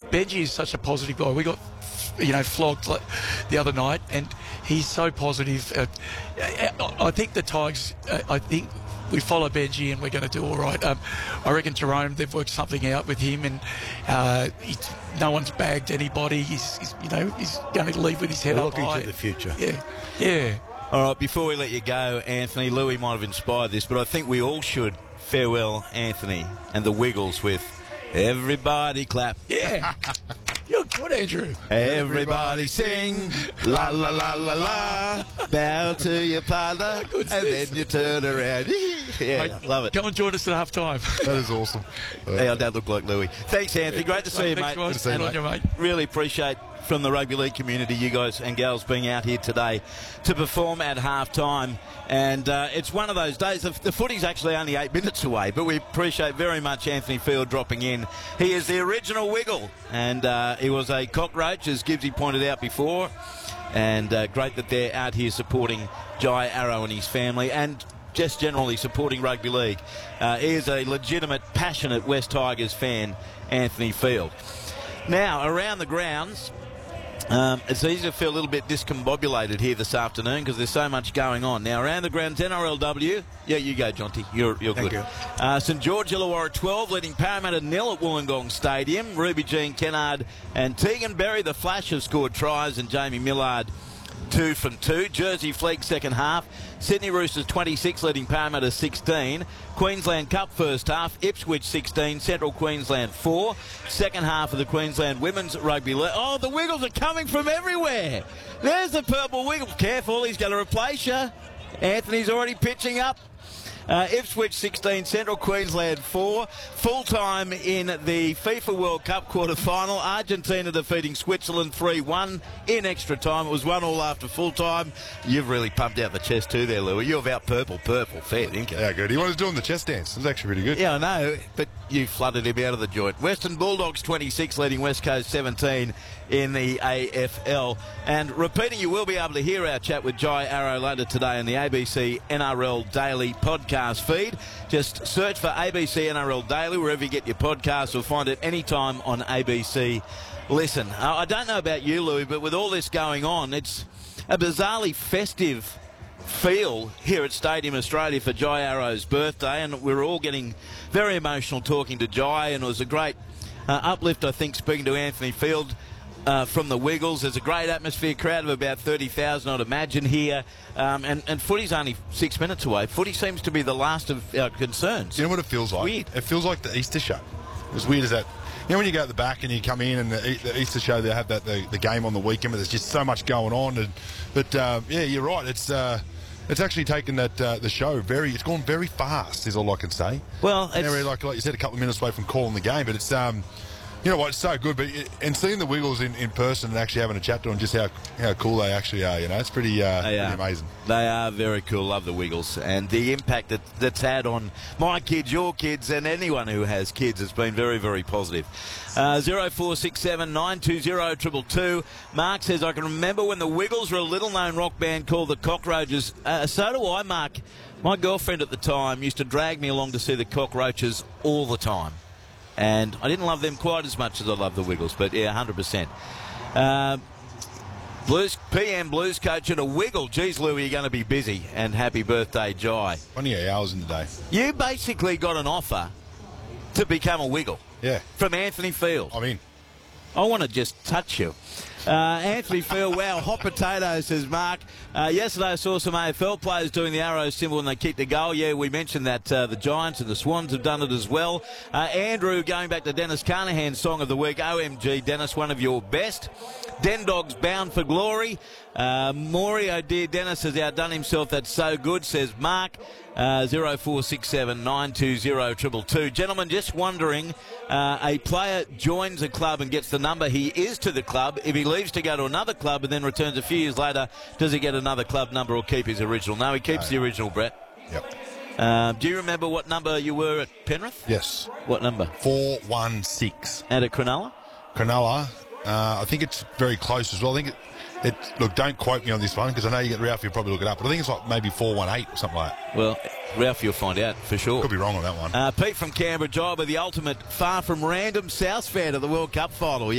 Benji is such a positive guy. We got, flogged the other night, and he's so positive. I think the Tigers, we follow Benji and we're going to do all right. I reckon Jerome, they've worked something out with him, and no one's bagged anybody. He's going to leave with his head up high. Looking to the future. Yeah. All right, before we let you go, Anthony, Louis might have inspired this, but I think we all should farewell Anthony and the Wiggles with everybody clap. Yeah. You're good, Andrew. Everybody sing, la la la la la, bow to your partner, and then you turn around. Yeah, Mate, love it. Come and join us at half time. That is awesome. Yeah, that looked like Louis. Thanks, Anthony. Great to see you, mate. Good to see you, mate. Really appreciate from the rugby league community, you guys and gals being out here today to perform at half time. And it's one of those days. The footy's actually only 8 minutes away, but we appreciate very much Anthony Field dropping in. He is the original Wiggle, and he was a cockroach, as Gibbsy pointed out before. And great that they're out here supporting Jai Arrow and his family, and just generally supporting rugby league. He is a legitimate, passionate West Tigers fan, Anthony Field. Now, around the grounds, it's easy to feel a little bit discombobulated here this afternoon because there's so much going on. Now, around the grounds, NRLW. Yeah, you go, Jonty. You're Thank good. you. St George Illawarra 12 leading Parramatta 0 at Wollongong Stadium. Ruby Jean Kennard and Tegan Berry, the Flash, have scored tries, and Jamie Millard 2 from 2. Jersey Flegg second half. Sydney Roosters 26 leading Parramatta 16. Queensland Cup first half. Ipswich 16. Central Queensland 4. Second half of the Queensland Women's Rugby League. Oh, the Wiggles are coming from everywhere. There's the purple Wiggle. Careful, he's going to replace you. Anthony's already pitching up. Ipswich 16, Central Queensland 4. Full-time in the FIFA World Cup quarter-final. Argentina defeating Switzerland 3-1 in extra time. It was 1-1 after full-time. You've really pumped out the chest too there, Louis. You're about purple. Fair, didn't you? Yeah, good. He was doing the chest dance. It was actually pretty good. Yeah, I know, but you flooded him out of the joint. Western Bulldogs 26 leading West Coast 17 in the AFL. And repeating, you will be able to hear our chat with Jai Arrow later today on the ABC NRL Daily podcast feed. Just search for ABC NRL Daily wherever you get your podcasts, or find it anytime on ABC Listen. I don't know about you, Louis, but with all this going on, it's a bizarrely festive feel here at Stadium Australia for Jai Arrow's birthday, and we're all getting very emotional talking to Jai, and it was a great uplift, I think, speaking to Anthony Field from the Wiggles. There's a great atmosphere, crowd of about 30,000, I'd imagine, here. And footy's only 6 minutes away. Footy seems to be the last of our concerns. You know what it feels like? Weird. It feels like the Easter show. As weird as that. You know, when you go at the back and you come in and the Easter show, they have the game on the weekend, but there's just so much going on. But yeah, you're right. It's actually taken the show it's gone very fast, is all I can say. Well, it's like you said, a couple of minutes away from calling the game, but it's you know what, it's so good. But and seeing the Wiggles in person and actually having a chat to them, just how cool they actually are, you know, it's pretty amazing. They are very cool. Love the Wiggles, and the impact that's had on my kids, your kids, and anyone who has kids has been very, very positive. 0467 920 222. Mark says, I can remember when the Wiggles were a little-known rock band called the Cockroaches. So do I, Mark. My girlfriend at the time used to drag me along to see the Cockroaches all the time. And I didn't love them quite as much as I love the Wiggles, but yeah, 100%. PM Blues coach and a Wiggle. Geez, Louis, you're going to be busy. And happy birthday, Jai. 20 hours in the day. You basically got an offer to become a Wiggle. Yeah. From Anthony Field. I'm in. I want to just touch you. Anthony Field, wow, hot potato, says Mark. Yesterday I saw some AFL players doing the arrow symbol when they kicked a goal. Yeah, we mentioned that the Giants and the Swans have done it as well. Andrew, going back to Dennis Carnahan's song of the week, OMG, Dennis, one of your best. Den Dogs, Bound for Glory. Maury, oh dear, Dennis has outdone himself. That's so good, says Mark. 0467 920 222. Gentlemen, just wondering, a player joins a club and gets the number he is to the club. If he leaves to go to another club and then returns a few years later, does he get another club number or keep his original? No, he keeps the original, Brett. Yep. Do you remember what number you were at Penrith? Yes. What number? 416. And at Cronulla? Cronulla, I think it's very close as well. I think look, don't quote me on this one because I know you get Ralph, you'll probably look it up, but I think it's like maybe 418 or something like that. Well, Ralph, you'll find out for sure. Could be wrong on that one. Pete from Canberra, Jai, with the ultimate far from random South fan of the World Cup final.